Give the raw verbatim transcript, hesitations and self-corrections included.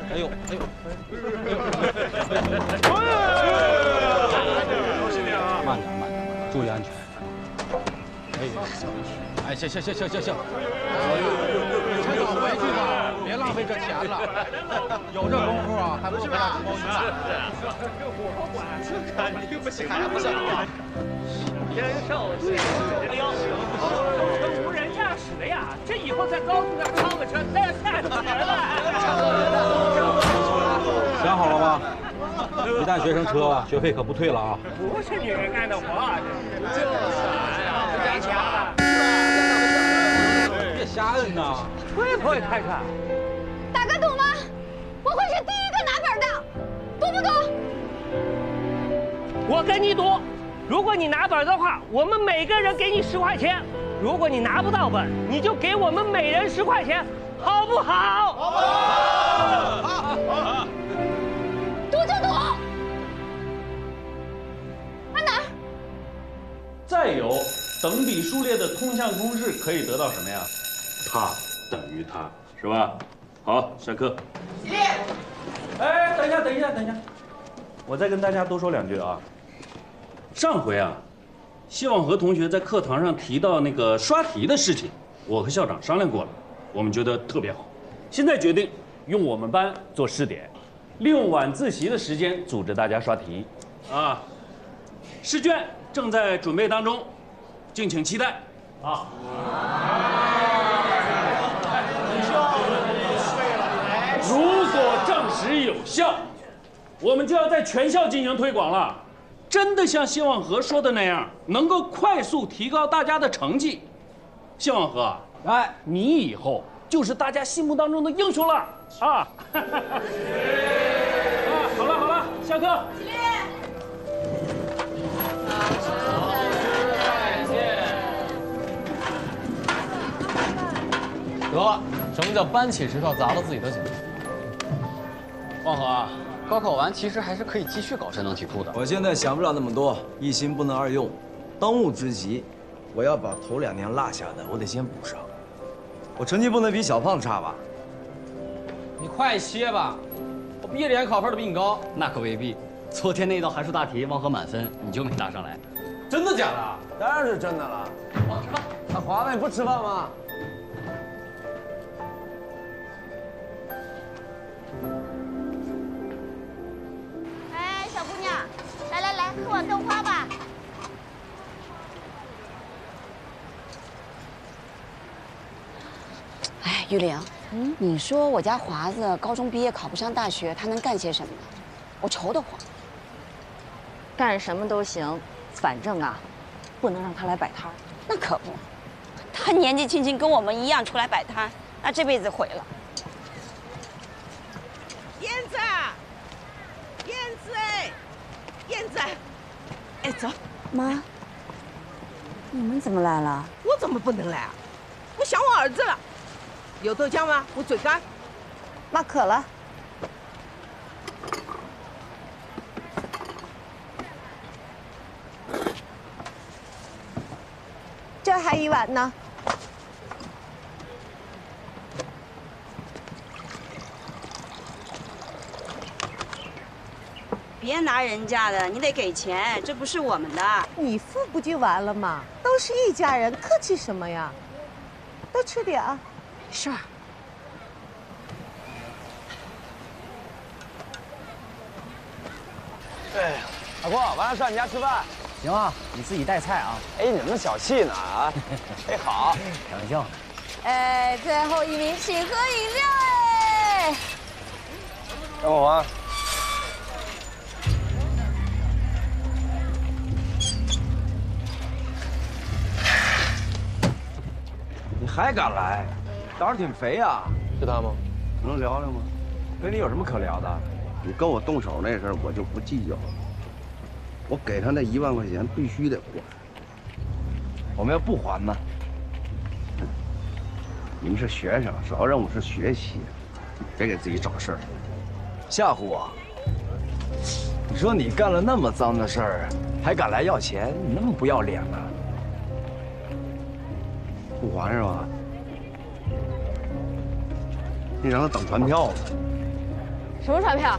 哎呦，哎呦，慢点，慢点，注意安全。哎，哎，行行行行行行，趁早回去吧，别浪费这钱了。有这功夫啊，还不如回家吃鲍鱼呢。 我管，这肯定不行，还不行啊！天寿喜溜，都成无人驾驶了呀！这以后在高速上超个车，太太多人了。 想好了吗？一旦学成车，学费可不退了啊！ 不是女人干的活，这就是啊，不加钱了。 别瞎摁呐！ 会不会开车？ 大哥赌吗？我会是第一个拿本的，赌不赌？ 我跟你赌，如果你拿本的话，我们每个人给你十块钱；如果你拿不到本，你就给我们每人十块钱，好不好？好， 好，好。赌就赌。安哪儿？ 再有，等比数列的通项公式可以得到什么呀？它等于它，是吧？好，下课。 起立。 哎，等一下，等一下，等一下，我再跟大家多说两句啊。上回啊，谢望和同学在课堂上提到那个刷题的事情，我和校长商量过了，我们觉得特别好。现在决定用我们班做试点，利用晚自习的时间组织大家刷题，啊，试卷正在准备当中，敬请期待啊。如果证实有效，我们就要在全校进行推广了。真的像谢望和说的那样，能够快速提高大家的成绩。谢望和，哎，你以后就是大家心目当中的英雄了啊！啊，好了好了，下课。起立。 得，什么叫搬起石头砸到自己的脚？望和啊，高考完其实还是可以继续搞智能题库的。 我现在想不了那么多，一心不能二用。当务之急，我要把头两年落下的，我得先补上。我成绩不能比小胖差吧？ 你快歇吧，我毕业联考分都比你高。那可未必，昨天那道函数大题，望和满分，你就没答上来。真的假的？ 当然是真的了。 好，吃饭。 那华子，你不吃饭吗？ 哎，小姑娘，来来来，喝碗豆花吧。 哎，玉玲，嗯，你说我家华子高中毕业考不上大学，他能干些什么呢？我愁得慌。 干什么都行，反正啊，不能让他来摆摊儿。 那可不，他年纪轻轻跟我们一样出来摆摊，那这辈子毁了。 燕子，燕子，哎，燕子，哎，走。 妈，你们怎么来了？ 我怎么不能来啊？我想我儿子了。有豆浆吗？我嘴干。 妈渴了。 这还一碗呢。 别拿人家的，你得给钱，这不是我们的。 你付不就完了吗？都是一家人，客气什么呀？多吃点啊。 没事儿。 哎，老郭，晚上上你家吃饭。 行啊，你自己带菜啊。 哎，你怎么小气呢啊？哎，好， 开玩笑。 哎，最后一名请喝饮料哎。 张国华。你还敢来？胆儿挺肥呀！ 是他吗？ 能聊聊吗？跟你有什么可聊的？ 你跟我动手那事儿，我就不计较了。我给他那一万块钱必须得还。 我们要不还呢？ 你们是学生，首要任务是学习，别给自己找事儿。 吓唬我？你说你干了那么脏的事儿，还敢来要钱？你那么不要脸呢？ 不还是吧？你让他等传票吧。 什么传票？